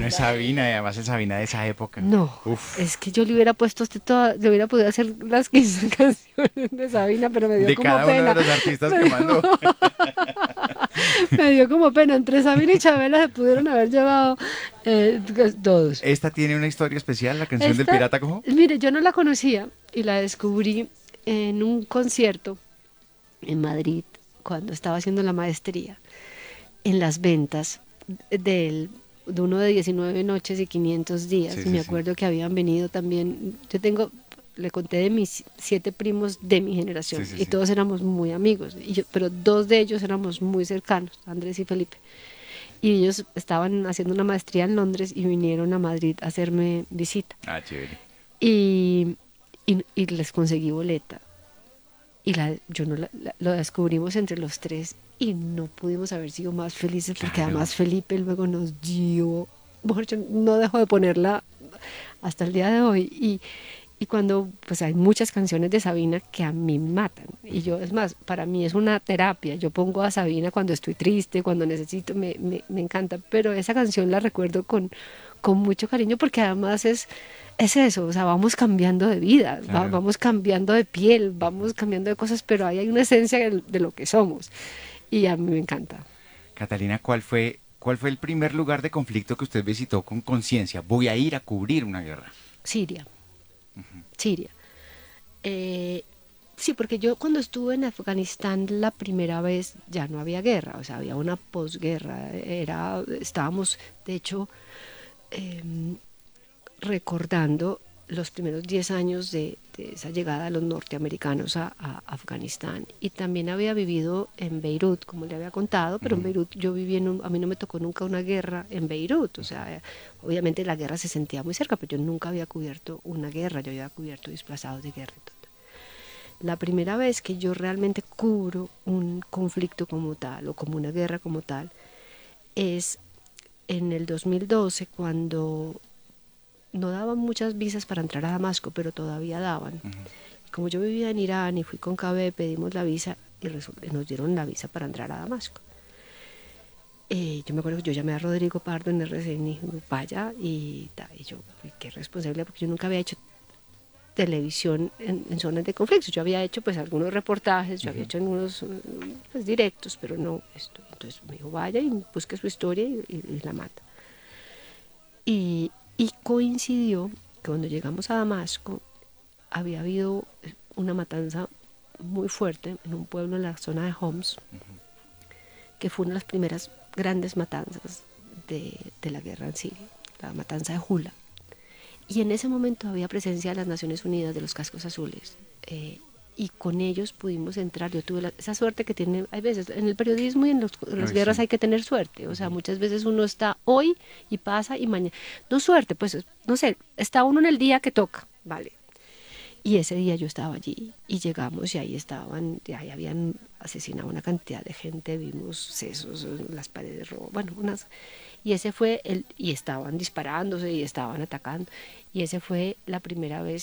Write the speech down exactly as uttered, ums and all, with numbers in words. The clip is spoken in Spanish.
es Sabina, y además el Sabina de esa época. No, Uf, es que yo le hubiera puesto a usted toda, le hubiera podido hacer las quince canciones de Sabina, pero me dio de como cada uno de pena. los artistas Me que dio, mandó. me dio como pena. Entre Sabina y Chabela se pudieron haber llevado eh, todos. Esta tiene una historia especial, la canción del Esta, Pirata Cojo. mire, yo no la conocía y la descubrí en un concierto en Madrid cuando estaba haciendo la maestría, en las ventas del, de uno de diecinueve noches y quinientos días. Sí, Y sí, me sí. acuerdo que habían venido también, yo tengo, le conté de mis siete primos de mi Sí, generación sí, y sí. todos éramos muy amigos, y yo, pero dos de ellos éramos muy cercanos, Andrés y Felipe. Y ellos estaban haciendo una maestría en Londres y vinieron a Madrid a hacerme visita. Ah, chévere. Y, y, y les conseguí boleta. Y la, yo no la, la- lo descubrimos entre los tres y no pudimos haber sido más felices porque Claro. además Felipe luego nos dio, bueno, yo no dejo de ponerla hasta el día de hoy. Y, y cuando, pues hay muchas canciones de Sabina que a mí me matan. Y yo, es más, para mí es una terapia. Yo pongo a Sabina cuando estoy triste, cuando necesito, me, me, me encanta. Pero esa canción la recuerdo con, con mucho cariño porque además es, es eso, o sea, vamos cambiando de vida, va- Claro. vamos cambiando de piel, vamos cambiando de cosas, pero ahí hay una esencia de, de lo que somos. Y a mí me encanta. Catalina, ¿cuál fue, cuál fue el primer lugar de conflicto que usted visitó con conciencia? Voy a ir a cubrir una guerra. Siria, Siria. Eh, sí, porque yo cuando estuve en Afganistán la primera vez ya no había guerra, o sea, había una posguerra, era, estábamos, de hecho, eh, recordando los primeros diez años de, de, esa llegada de los norteamericanos a, a, Afganistán. Y también había vivido en Beirut, como le había contado, pero en Ujú, Beirut yo viví en un, a mí no me tocó nunca una guerra en Beirut, o sea, obviamente la guerra se sentía muy cerca, pero yo nunca había cubierto una guerra, yo había cubierto desplazados de guerra y todo. La primera vez que yo realmente cubro un conflicto como tal o como una guerra como tal es en el dos mil doce cuando no daban muchas visas para entrar a Damasco, pero todavía daban. ujú. Y como yo vivía en Irán y fui con K B, pedimos la visa y nos dieron la visa para entrar a Damasco. Eh, yo me acuerdo que yo llamé a Rodrigo Pardo en R C N y dije, vaya, y, y yo, qué responsabilidad, porque yo nunca había hecho televisión en, en zonas de conflicto. Yo había hecho pues algunos reportajes, yo había hecho algunos pues, directos, pero no esto. Entonces me dijo, vaya y busque su historia y, y, y la mata. Y, y coincidió que cuando llegamos a Damasco había habido una matanza muy fuerte en un pueblo en la zona de Homs, que fue una de las primeras grandes matanzas de, de la guerra en Siria, la matanza de Hula. Y en ese momento había presencia de las Naciones Unidas, de los cascos azules. Eh, y con ellos pudimos entrar. Yo tuve la, esa suerte que tiene, hay veces, en el periodismo y en, los, en las Uy, guerras sí. hay que tener suerte. O sea, muchas veces uno está hoy y pasa y mañana. No suerte, pues, no sé, está uno en el día que toca, vale. Y ese día yo estaba allí y llegamos y ahí estaban, y ahí habían asesinado una cantidad de gente, vimos sesos en las paredes, bueno, unas... Y ese fue el, y estaban disparándose y estaban atacando. Y ese fue la primera vez